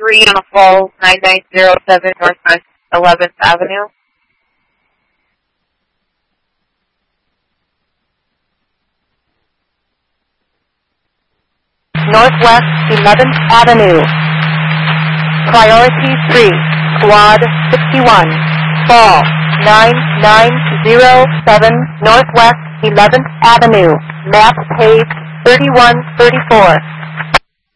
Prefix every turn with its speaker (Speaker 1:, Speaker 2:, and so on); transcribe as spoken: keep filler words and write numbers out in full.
Speaker 1: three on the Falls, nine nine zero seven Northwest eleventh Avenue.
Speaker 2: Northwest eleventh Avenue. Priority three, Squad sixty-one, Fall, nine nine zero seven Northwest eleventh Avenue, map page thirty-one thirty-four.